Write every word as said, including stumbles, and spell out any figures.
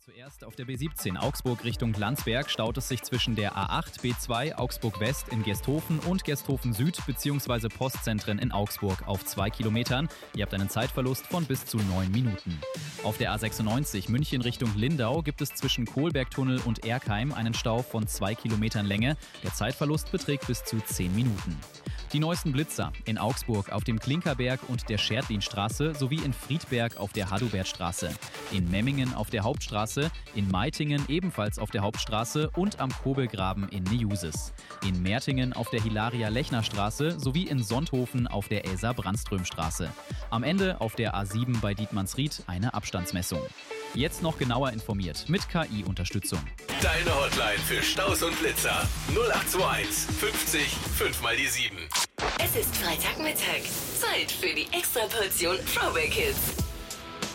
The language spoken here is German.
Zuerst auf der B siebzehn Augsburg Richtung Landsberg staut es sich zwischen der A acht, B zwei, Augsburg West in Gersthofen und Gersthofen Süd bzw. Postzentren in Augsburg auf zwei Kilometern. Ihr habt einen Zeitverlust von bis zu neun Minuten. Auf der A sechsundneunzig München Richtung Lindau gibt es zwischen Kohlbergtunnel und Erkheim einen Stau von zwei Kilometern Länge. Der Zeitverlust beträgt bis zu zehn Minuten. Die neuesten Blitzer in Augsburg auf dem Klinkerberg und der Schertlinstraße sowie in Friedberg auf der Hadubertstraße, in Memmingen auf der Hauptstraße, in Meitingen ebenfalls auf der Hauptstraße und am Kobelgraben in Neuses, in Mertingen auf der Hilaria-Lechner-Straße sowie in Sonthofen auf der Elsa-Brandström-Straße. Am Ende auf der A sieben bei Dietmannsried eine Abstandsmessung. Jetzt noch genauer informiert mit K I-Unterstützung. Deine Hotline für Staus und Blitzer null acht zwei eins fünfzig fünf mal die sieben. Es ist Freitagmittag. Zeit für die Extraportion Throwback Hits.